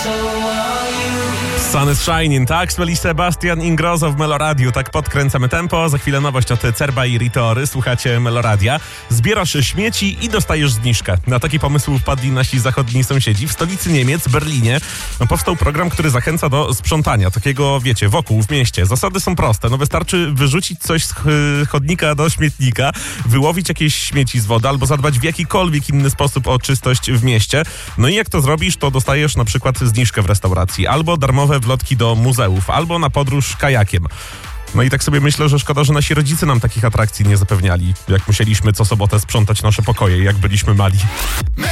Sun is shining, tak? Smeli Sebastian Ingrosso w Meloradiu. Tak podkręcamy tempo. Za chwilę nowość od Cerba i Ritory. Słuchacie Meloradia. Zbierasz śmieci i dostajesz zniżkę. Na taki pomysł wpadli nasi zachodni sąsiedzi. W stolicy Niemiec, Berlinie, powstał program, który zachęca do sprzątania. Takiego, wiecie, wokół, w mieście. Zasady są proste. Wystarczy wyrzucić coś z chodnika do śmietnika, wyłowić jakieś śmieci z wody albo zadbać w jakikolwiek inny sposób o czystość w mieście. I jak to zrobisz, to dostajesz na przykład zniżkę w restauracji albo darmowe wlotki do muzeów, albo na podróż kajakiem. I tak sobie myślę, że szkoda, że nasi rodzice nam takich atrakcji nie zapewniali, jak musieliśmy co sobotę sprzątać nasze pokoje, jak byliśmy mali.